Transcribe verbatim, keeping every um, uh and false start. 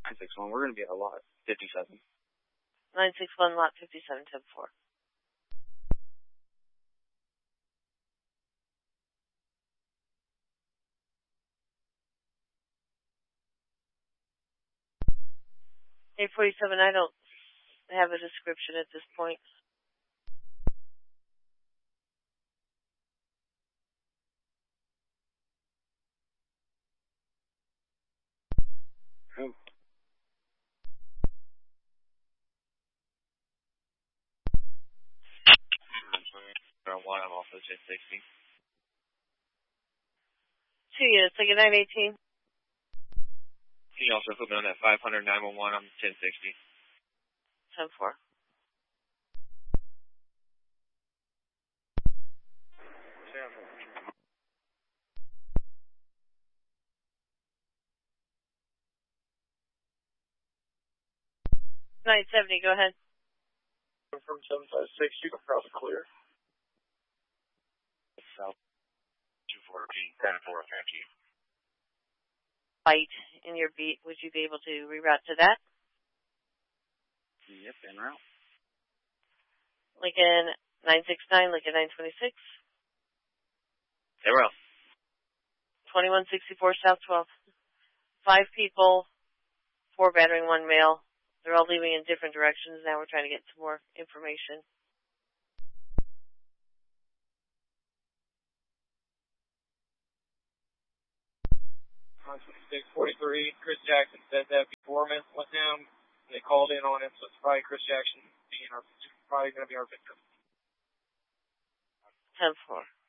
nine six one, we're going to be at lot fifty-seven. nine six one, lot fifty-seven, ten four. eight forty-seven, I don't have a description at this point. Oh. One, I'm also ten sixty. Two units, like a nine eighteen. Can you also put me on that five hundred nine one one? I'm ten sixty. ten four. nine seventy, go ahead. From seven five six, you can cross clear. South two four P, ten four fifty. Fight in your beat, would you be able to reroute to that? Yep, en route. Lincoln nine six nine, Lincoln nine twenty-six. Zero. twenty-one sixty-four South twelve. Five people, four battering, one male. They're all leaving in different directions. Now we're trying to get some more information. six forty-three, Chris Jackson said that before Memphis went down. They called in on him, so it's probably Chris Jackson being our, probably going to be our victim. ten four.